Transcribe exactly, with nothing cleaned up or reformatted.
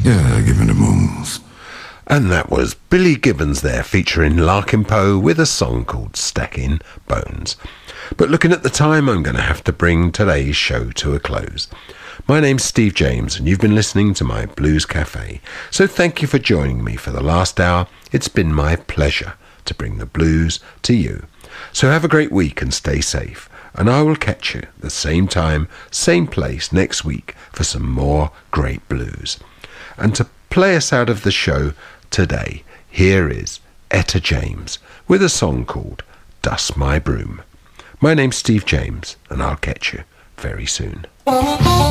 Yeah, giving the moons. And that was Billy Gibbons there, featuring Larkin Poe with a song called Stacking Bones. But looking at the time, I'm going to have to bring today's show to a close. My name's Steve James, and you've been listening to my Blues Cafe. So thank you for joining me for the last hour. It's been my pleasure to bring the blues to you. So have a great week and stay safe. And I will catch you the same time, same place next week for some more great blues. And to play us out of the show today, here is Etta James with a song called Dust My Broom. My name's Steve James, and I'll catch you very soon.